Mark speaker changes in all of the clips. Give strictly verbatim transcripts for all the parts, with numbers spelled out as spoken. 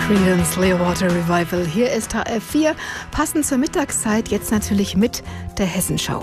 Speaker 1: Creedence Clearwater Revival. Hier ist H R vier, passend zur Mittagszeit, jetzt natürlich mit der Hessenschau.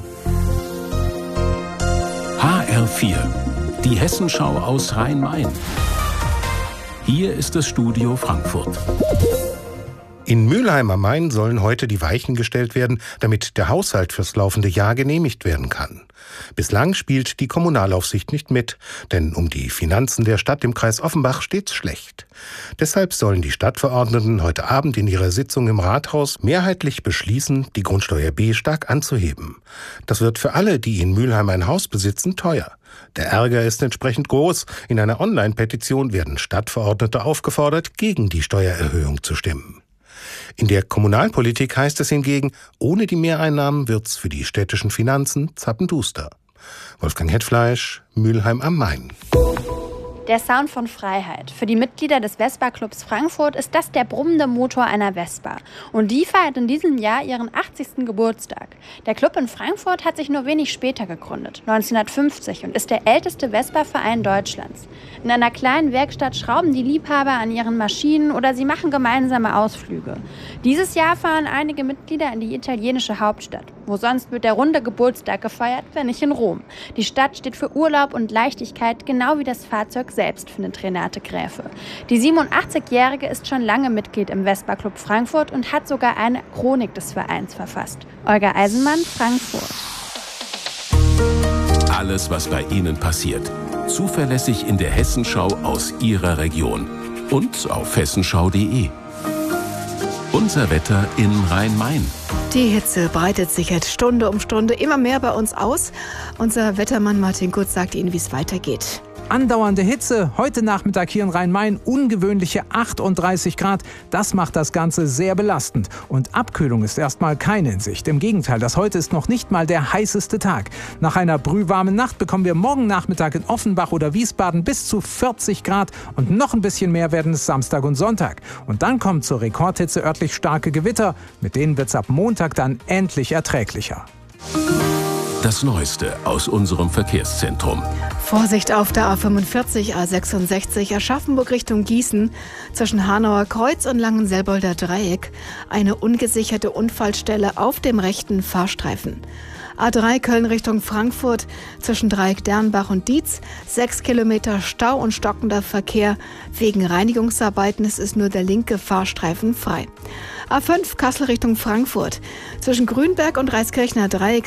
Speaker 2: H R vier, die Hessenschau aus Rhein-Main. Hier ist das Studio Frankfurt.
Speaker 3: In Mülheim am Main sollen heute die Weichen gestellt werden, damit der Haushalt fürs laufende Jahr genehmigt werden kann. Bislang spielt die Kommunalaufsicht nicht mit, denn um die Finanzen der Stadt im Kreis Offenbach steht's schlecht. Deshalb sollen die Stadtverordneten heute Abend in ihrer Sitzung im Rathaus mehrheitlich beschließen, die Grundsteuer B stark anzuheben. Das wird für alle, die in Mülheim ein Haus besitzen, teuer. Der Ärger ist entsprechend groß. In einer Online-Petition werden Stadtverordnete aufgefordert, gegen die Steuererhöhung zu stimmen. In der Kommunalpolitik heißt es hingegen, ohne die Mehreinnahmen wird's für die städtischen Finanzen zappenduster. Wolfgang Hetfleisch, Mülheim am Main.
Speaker 4: Der Sound von Freiheit. Für die Mitglieder des Vespa-Clubs Frankfurt ist das der brummende Motor einer Vespa. Und die feiert in diesem Jahr ihren achtzigsten Geburtstag. Der Club in Frankfurt hat sich nur wenig später gegründet, neunzehnhundertfünfzig, und ist der älteste Vespa-Verein Deutschlands. In einer kleinen Werkstatt schrauben die Liebhaber an ihren Maschinen oder sie machen gemeinsame Ausflüge. Dieses Jahr fahren einige Mitglieder in die italienische Hauptstadt. Wo sonst wird der runde Geburtstag gefeiert, wenn nicht in Rom. Die Stadt steht für Urlaub und Leichtigkeit, genau wie das Fahrzeug selbst, findet Renate Gräfe. Die siebenundachtzigjährige ist schon lange Mitglied im Vespa-Club Frankfurt und hat sogar eine Chronik des Vereins verfasst. Olga Eisenmann, Frankfurt.
Speaker 2: Alles, was bei Ihnen passiert. Zuverlässig in der Hessenschau aus Ihrer Region. Und auf hessenschau punkt de. Unser Wetter in Rhein-Main.
Speaker 1: Die Hitze breitet sich jetzt Stunde um Stunde immer mehr bei uns aus. Unser Wettermann Martin Kurz sagt Ihnen, wie es weitergeht.
Speaker 5: Andauernde Hitze, heute Nachmittag hier in Rhein-Main, ungewöhnliche achtunddreißig Grad. Das macht das Ganze sehr belastend. Und Abkühlung ist erstmal keine in Sicht. Im Gegenteil, das heute ist noch nicht mal der heißeste Tag. Nach einer brühwarmen Nacht bekommen wir morgen Nachmittag in Offenbach oder Wiesbaden bis zu vierzig Grad. Und noch ein bisschen mehr werden es Samstag und Sonntag. Und dann kommen zur Rekordhitze örtlich starke Gewitter. Mit denen wird es ab Montag dann endlich erträglicher.
Speaker 2: Das Neueste aus unserem Verkehrszentrum.
Speaker 1: Vorsicht auf der A fünfundvierzig, A sechsundsechzig, Aschaffenburg Richtung Gießen, zwischen Hanauer Kreuz und Langenselbolder Dreieck. Eine ungesicherte Unfallstelle auf dem rechten Fahrstreifen. A drei Köln Richtung Frankfurt, zwischen Dreieck Dernbach und Dietz, sechs Kilometer Stau und stockender Verkehr. Wegen Reinigungsarbeiten ist es nur der linke Fahrstreifen frei. A fünf Kassel Richtung Frankfurt, zwischen Grünberg und Reiskirchner Dreieck